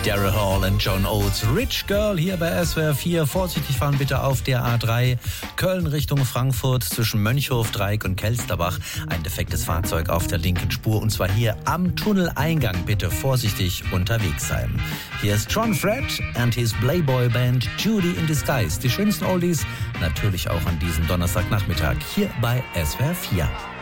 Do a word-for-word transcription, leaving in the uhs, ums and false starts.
Daryl Hall und John Oates, Rich Girl hier bei S W R vier. Vorsichtig fahren bitte auf der A drei, Köln Richtung Frankfurt zwischen Mönchhof, Dreieck und Kelsterbach. Ein defektes Fahrzeug auf der linken Spur und zwar hier am Tunneleingang. Bitte vorsichtig unterwegs sein. Hier ist John Fred and his Playboy Band Judy in Disguise. Die schönsten Oldies natürlich auch an diesem Donnerstagnachmittag hier bei S W R vier.